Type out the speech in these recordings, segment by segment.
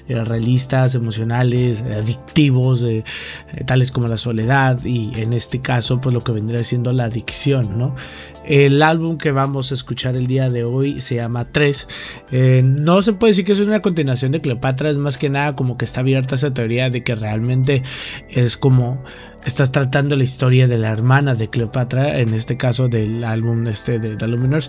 realistas, emocionales, adictivos, tales como la soledad y en este caso pues lo que vendría siendo la adicción, ¿no? El álbum que vamos a escuchar el día de hoy se llama 3. No se puede decir que es una continuación de Cleopatra, es más que nada como que está abierta esa teoría de que realmente es como estás tratando la historia de la hermana de Cleopatra, en este caso del álbum de The Lumineers.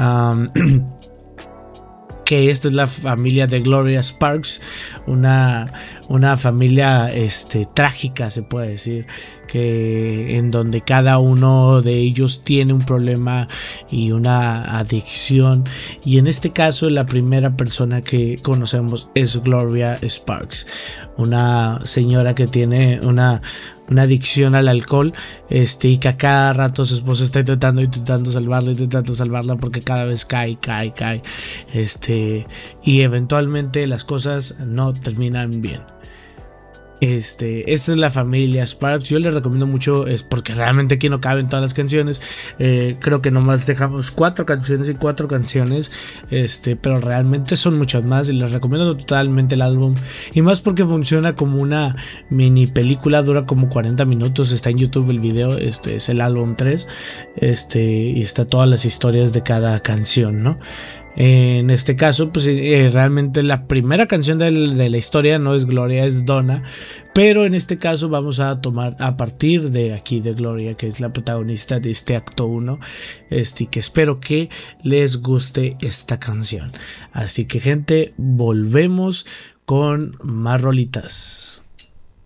Que esta es la familia de Gloria Sparks, una familia trágica, se puede decir, que en donde cada uno de ellos tiene un problema y una adicción, y en este caso la primera persona que conocemos es Gloria Sparks, una señora que tiene una adicción al alcohol, y que a cada rato su esposo está intentando salvarla porque cada vez cae, y eventualmente las cosas no terminan bien. Esta es la familia Sparks. Yo les recomiendo mucho, es porque realmente aquí no caben todas las canciones. Creo que nomás dejamos 4 canciones, pero realmente son muchas más y les recomiendo totalmente el álbum, y más porque funciona como una mini película, dura como 40 minutos, está en YouTube el video, es el álbum 3, y está todas las historias de cada canción, ¿no? En este caso, pues realmente la primera canción de la historia no es Gloria, es Donna, pero en este caso vamos a tomar a partir de aquí de Gloria, que es la protagonista de este acto 1, que espero que les guste esta canción. Así que gente, volvemos con más rolitas.